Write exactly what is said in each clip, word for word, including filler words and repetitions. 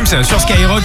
sur Skyrock.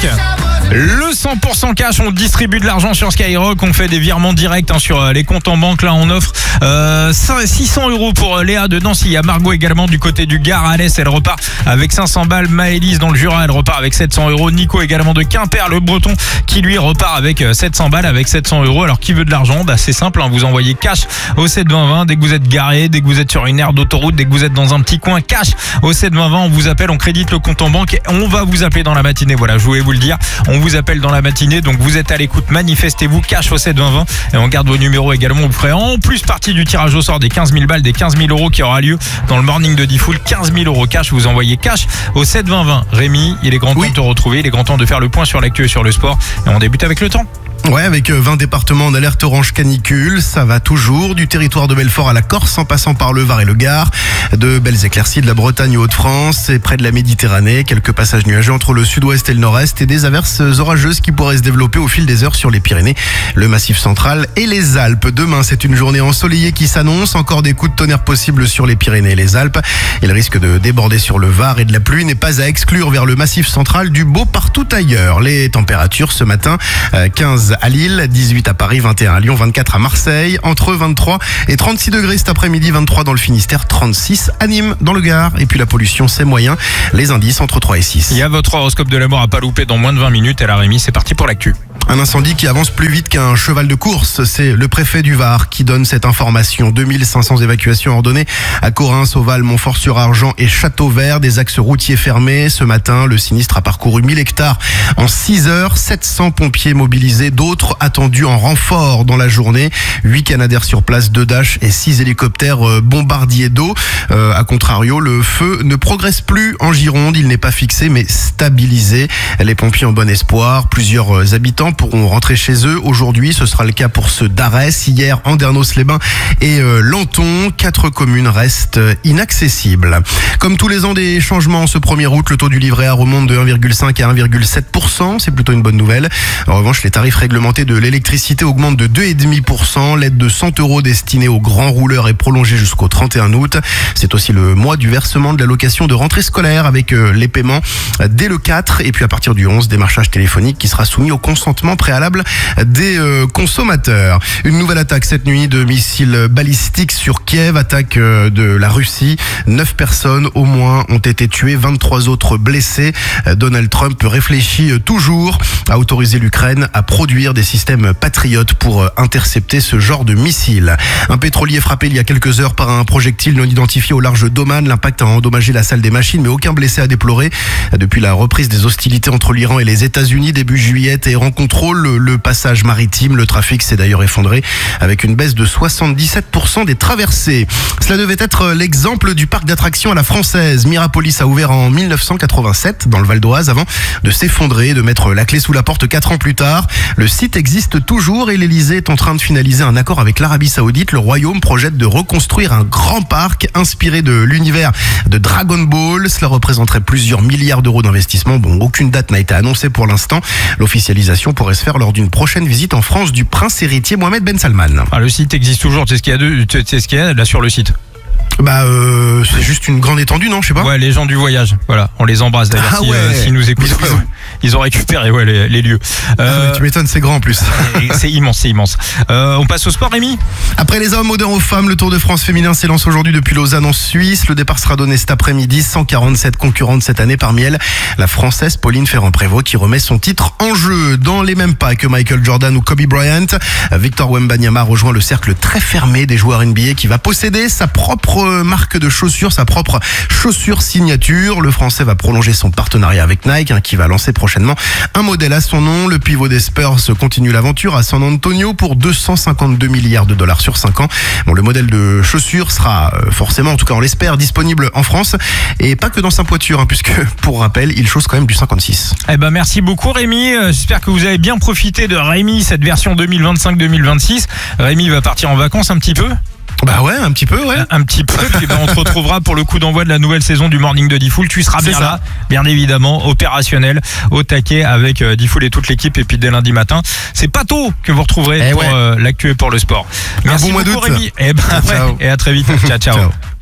Le cent pour cent cash, on distribue de l'argent sur Skyrock, on fait des virements directs hein, sur les comptes en banque. Là on offre euh, six cents euros pour Léa de Nancy. Il y a Margot également du côté du Gard. Alès, elle repart avec cinq cents balles. Maëlys dans le Jura, elle repart avec sept cents euros. Nico également de Quimper, le Breton, qui lui repart avec sept cents balles, avec sept cents euros. Alors qui veut de l'argent? Bah c'est simple, hein, vous envoyez cash au sept vingt vingt dès que vous êtes garé, dès que vous êtes sur une aire d'autoroute, dès que vous êtes dans un petit coin. Cash au sept vingt vingt, on vous appelle, on crédite le compte en banque et on va vous appeler dans la matinée. Voilà, je voulais vous le dire, on vous appelle dans la matinée, donc vous êtes à l'écoute, manifestez-vous, cash au sept vingt vingt et on garde vos numéros également. Vous ferez en plus partie du tirage au sort des quinze mille balles, des quinze mille euros qui aura lieu dans le morning de Diffoul. Quinze mille euros cash, vous envoyez cash au sept vingt vingt. Rémi, il est grand temps oui. de te retrouver, il est grand temps de faire le point sur l'actu et sur le sport et on débute avec le temps. Ouais, avec vingt départements en alerte orange canicule, ça va toujours du territoire de Belfort à la Corse en passant par le Var et le Gard, de belles éclaircies de la Bretagne aux Hauts-de-France et près de la Méditerranée, quelques passages nuageux entre le sud-ouest et le nord-est et des averses orageuses qui pourraient se développer au fil des heures sur les Pyrénées, le Massif central et les Alpes. Demain, c'est une journée ensoleillée qui s'annonce, encore des coups de tonnerre possibles sur les Pyrénées et les Alpes. Il risque de déborder sur le Var et de la pluie n'est pas à exclure vers le Massif central, du beau partout ailleurs. Les températures ce matin, quinze à Lille, dix-huit à Paris, vingt et un à Lyon, vingt-quatre à Marseille, entre vingt-trois et trente-six degrés cet après-midi, vingt-trois dans le Finistère, trente-six à Nîmes dans le Gard. Et puis la pollution, c'est moyen. Les indices entre trois et six. Il y a votre horoscope de la mort à pas louper dans moins de vingt minutes. Et la Rémi, c'est parti pour l'actu. Un incendie qui avance plus vite qu'un cheval de course. C'est le préfet du Var qui donne cette information. deux mille cinq cents évacuations ordonnées à Corins, Sauval, Montfort-sur-Argent et Châteauvert. Des axes routiers fermés. Ce matin, le sinistre a parcouru mille hectares en six heures. sept cents pompiers mobilisés. D'autres attendus en renfort dans la journée. huit Canadair sur place, deux Dash et six hélicoptères bombardiers d'eau. Euh, a contrario, le feu ne progresse plus en Gironde. Il n'est pas fixé mais stabilisé. Les pompiers ont bon espoir. Plusieurs habitants pourront rentrer chez eux aujourd'hui. Ce sera le cas pour ceux d'Arès, hier Andernos-les-Bains et euh, Lanton. Quatre communes restent inaccessibles. Comme tous les ans des changements, ce premier août, le taux du livret A remonte de un virgule cinq à un virgule sept pour cent. C'est plutôt une bonne nouvelle. En revanche, les tarifs réglementés de l'électricité augmentent de deux virgule cinq pour cent. L'aide de cent euros destinée aux grands rouleurs est prolongée jusqu'au trente et un août. C'est aussi le mois du versement de l'allocation de rentrée scolaire avec euh, les paiements dès le quatre. Et puis à partir du onze, démarchage téléphonique qui sera soumis au consentement préalable des euh, consommateurs. Une nouvelle attaque cette nuit de missiles balistiques sur Kiev, attaque euh, de la Russie. Neuf personnes au moins ont été tuées, vingt-trois autres blessés. Euh, Donald Trump réfléchit euh, toujours à autoriser l'Ukraine à produire des systèmes patriotes pour euh, intercepter ce genre de missiles. Un pétrolier frappé il y a quelques heures par un projectile non identifié au large d'Oman. L'impact a endommagé la salle des machines, mais aucun blessé à déplorer. Depuis la reprise des hostilités entre l'Iran et les États-Unis début juillet, Téhéran contrôle le passage maritime. Le trafic s'est d'ailleurs effondré avec une baisse de soixante-dix-sept pour cent des traversées. Cela devait être l'exemple du parc d'attractions à la française. Mirapolis a ouvert en mille neuf cent quatre-vingt-sept dans le Val d'Oise avant de s'effondrer et de mettre la clé sous la porte quatre ans plus tard. Le site existe toujours et l'Elysée est en train de finaliser un accord avec l'Arabie Saoudite. Le royaume projette de reconstruire un grand parc inspiré de l'univers de Dragon Ball. Cela représenterait plusieurs milliards d'euros d'investissement. Bon, aucune date n'a été annoncée pour l'instant. L'officialisation pourrait se faire lors d'une prochaine visite en France du prince héritier Mohamed Ben Salman. Ah, le site existe toujours, tu sais ce qu'il y a, de, tu sais ce qu'il y a là sur le site? Bah euh, c'est juste une grande étendue, non? Je sais pas. Ouais, les gens du voyage, voilà, on les embrasse d'ailleurs. Ah si, ouais. euh, s'ils nous écoutent, Ils, ils, ont, ils ont récupéré ouais, les, les lieux. Euh, ah, tu m'étonnes, c'est grand en plus. C'est immense, c'est immense. Euh, on passe au sport, Rémi. Après les hommes, moderne aux femmes, le Tour de France féminin s'élance aujourd'hui depuis Lausanne en Suisse. Le départ sera donné cet après-midi. cent quarante-sept concurrentes cette année, parmi elles la Française Pauline Ferrand-Prévot qui remet son titre en jeu. Dans les mêmes pas que Michael Jordan ou Kobe Bryant, Victor Wembanyama rejoint le cercle très fermé des joueurs N B A qui va posséder sa propre marque de chaussures, sa propre chaussure signature. Le Français va prolonger son partenariat avec Nike, hein, qui va lancer prochainement un modèle à son nom. Le pivot des Spurs continue l'aventure à San Antonio pour deux cent cinquante-deux milliards de dollars sur cinq ans. Bon, le modèle de chaussure sera euh, forcément, en tout cas on l'espère, disponible en France et pas que dans Saint-Poiture, hein, puisque pour rappel, il chausse quand même du cinquante-six. Eh ben merci beaucoup Rémi. Euh, j'espère que vous avez bien profité de Rémi, cette version deux mille vingt-cinq deux mille vingt-six. Rémi va partir en vacances un petit peu. Bah ouais, un petit peu, ouais. Un, un petit peu, puis ben on te retrouvera pour le coup d'envoi de la nouvelle saison du Morning de Diffoul. Tu seras bien là, bien évidemment, opérationnel, au taquet avec euh, Diffoul et toute l'équipe. Et puis dès lundi matin, c'est Pato que vous retrouverez eh pour ouais. euh, l'actu et pour le sport. Merci un bon beaucoup Rémi. Et, ben, ouais, et à très vite. Ciao, ciao. Ciao.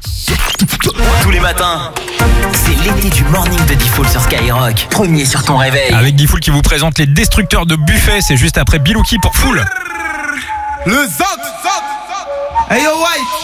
Tous les matins, c'est l'été du morning de Diffoul sur Skyrock. Premier sur ton réveil. Avec Diffoul qui vous présente les destructeurs de buffets. C'est juste après Bilouki pour Foul. Le Zot. Hey yo, White.